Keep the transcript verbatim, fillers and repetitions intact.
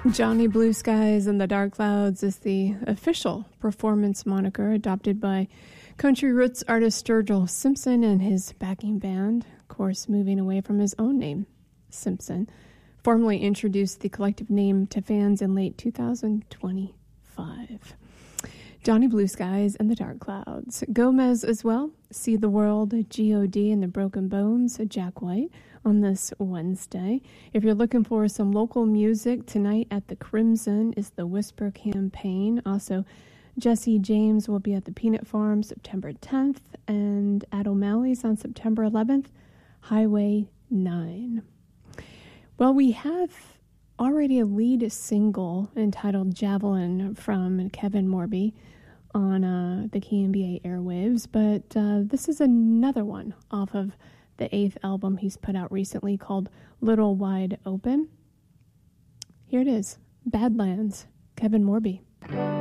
Johnny Blue Skies and the Dark Clouds is the official performance moniker adopted by country roots artist Sturgill Simpson and his backing band, of course moving away from his own name, Simpson, formally introduced the collective name to fans in late two thousand twenty-five. Johnny Blue Skies and the Dark Clouds. Gomez as well, See the World, G O D and the Broken Bones, Jack White, on this Wednesday. If you're looking for some local music, tonight at the Crimson is the Whisper Campaign. Also, Jesse James will be at the Peanut Farm September tenth, and at O'Malley's on September eleventh, Highway nine. Well, we have already a lead single entitled Javelin from Kevin Morby on uh, the K M B A airwaves, but uh, this is another one off of the eighth album he's put out recently called Little Wide Open. Here it is, Badlands, Kevin Morby.